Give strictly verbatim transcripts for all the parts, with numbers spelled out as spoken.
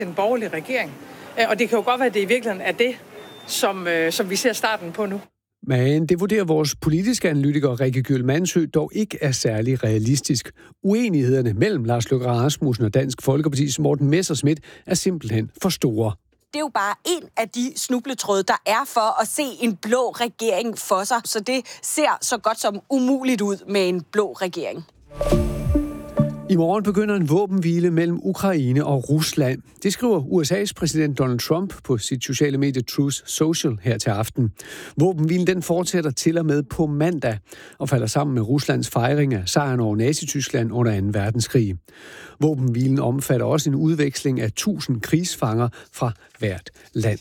den borgerlige regering. Og det kan jo godt være, at det i virkeligheden er det, som, som vi ser starten på nu. Men det vurderer vores politiske analytiker Rikke Gøhl Mandsø dog ikke er særlig realistisk. Uenighederne mellem Lars Løkke Rasmussen og Dansk Folkepartis Morten Messerschmidt er simpelthen for store. Det er jo bare en af de snubletråde, der er for at se en blå regering for sig. Så det ser så godt som umuligt ud med en blå regering. I morgen begynder en våbenhvile mellem Ukraine og Rusland. Det skriver U S A's præsident Donald Trump på sit sociale medie Truth Social her til aften. Våbenhvilen den fortsætter til og med på mandag og falder sammen med Ruslands fejring af sejren over Nazi-Tyskland under anden verdenskrig. Våbenhvilen omfatter også en udveksling af tusind krigsfanger fra hvert land.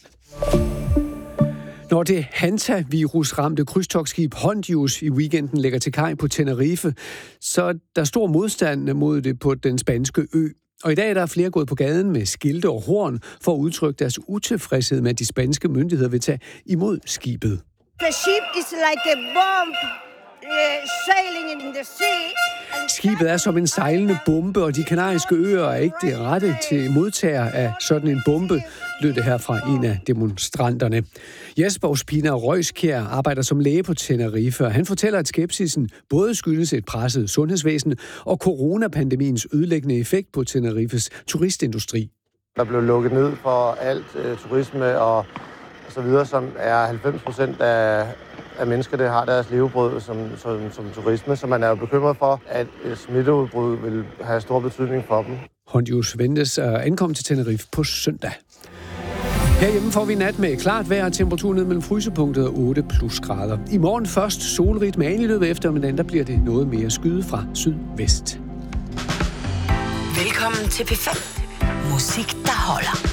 Når det hantavirus-ramte krydstogtskib Hondius i weekenden lægger til kaj på Tenerife, så er der stor modstand mod det på den spanske ø. Og i dag er der flere gået på gaden med skilte og horn for at udtrykke deres utilfredshed med, at de spanske myndigheder vil tage imod skibet. The ship is like a bomb uh, sailing in the sea. Skibet er som en sejlende bombe, og de kanariske øer er ikke det rette til modtager af sådan en bombe, lød det her fra en af demonstranterne. Jesper Ospina Røjskjær arbejder som læge på Tenerife, og han fortæller, at skepsisen både skyldes et presset sundhedsvæsen og coronapandemiens ødelæggende effekt på Tenerifes turistindustri. Der blev lukket ned for alt uh, turisme og så videre, som er halvfems procent af, af mennesker, der har deres levebrød som, som, som turisme, så man er jo bekymret for, at et smitteudbrud vil have stor betydning for dem. Hondius ventes at ankomme til Tenerife på søndag. Herhjemme får vi nat med klart vejr og temperatur ned mellem frysepunktet og otte plus grader. I morgen først solrigt, men i løbet af eftermiddagen, der bliver det noget mere skyde fra sydvest. Velkommen til P fem. Musik, der holder.